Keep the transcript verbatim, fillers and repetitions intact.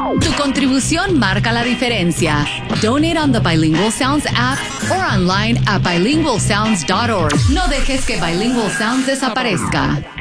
Tu contribución marca la diferencia. Donate on the Bilingual Sounds app or online at bilingual sounds dot org. No dejes que Bilingual Sounds desaparezca.